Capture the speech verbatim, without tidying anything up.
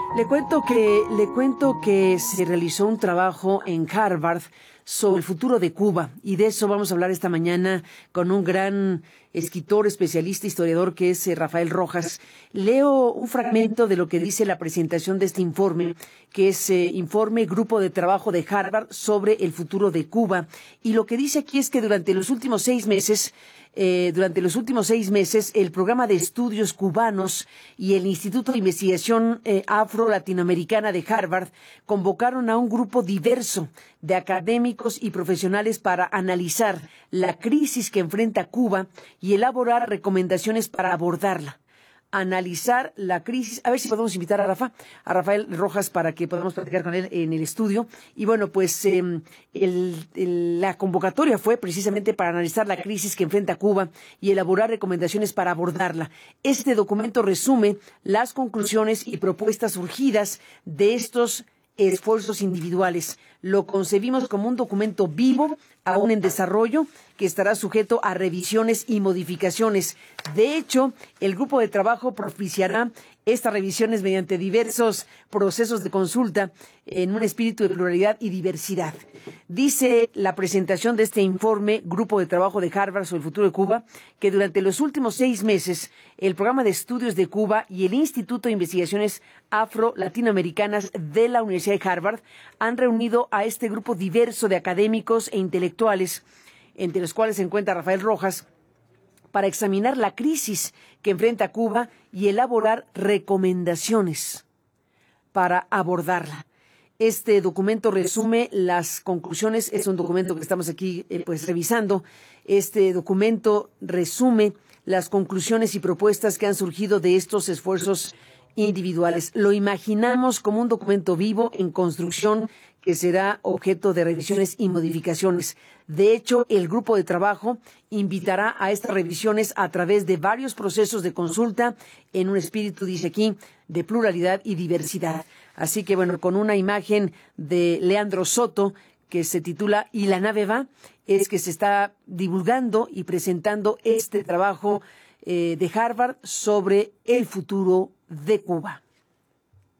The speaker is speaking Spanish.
Le cuento que, le cuento que se realizó un trabajo en Harvard sobre el futuro de Cuba, y de eso vamos a hablar esta mañana con un gran escritor, especialista, historiador, que es eh, Rafael Rojas. Leo un fragmento de lo que dice la presentación de este informe, que es eh, informe Grupo de Trabajo de Harvard sobre el futuro de Cuba, y lo que dice aquí es que durante los últimos seis meses Eh, durante los últimos seis meses, el Programa de Estudios Cubanos y el Instituto de Investigación eh, Afro-Latinoamericana de Harvard convocaron a un grupo diverso de académicos y profesionales para analizar la crisis que enfrenta Cuba y elaborar recomendaciones para abordarla. Analizar la crisis. A ver si podemos invitar a Rafa, a Rafael Rojas, para que podamos platicar con él en el estudio. Y bueno, pues eh, el, el, la convocatoria fue precisamente para analizar la crisis que enfrenta Cuba y elaborar recomendaciones para abordarla. Este documento resume las conclusiones y propuestas surgidas de estos esfuerzos individuales. Lo concebimos como un documento vivo, aún en desarrollo, que estará sujeto a revisiones y modificaciones. De hecho, el grupo de trabajo propiciará estas revisiones mediante diversos procesos de consulta en un espíritu de pluralidad y diversidad. Dice la presentación de este informe, Grupo de Trabajo de Harvard sobre el futuro de Cuba, que durante los últimos seis meses, el Programa de Estudios de Cuba y el Instituto de Investigaciones Afro-Latinoamericanas de la Universidad de Harvard han reunido a este grupo diverso de académicos e intelectuales, entre los cuales se encuentra Rafael Rojas, para examinar la crisis que enfrenta Cuba y elaborar recomendaciones para abordarla. Este documento resume las conclusiones, es un documento que estamos aquí eh, pues revisando. Este documento resume las conclusiones y propuestas que han surgido de estos esfuerzos individuales. Lo imaginamos como un documento vivo en construcción que será objeto de revisiones y modificaciones. De hecho, el grupo de trabajo invitará a estas revisiones a través de varios procesos de consulta en un espíritu, dice aquí, de pluralidad y diversidad. Así que, bueno, con una imagen de Leandro Soto que se titula "Y la nave va", es que se está divulgando y presentando este trabajo eh, de Harvard sobre el futuro de Cuba.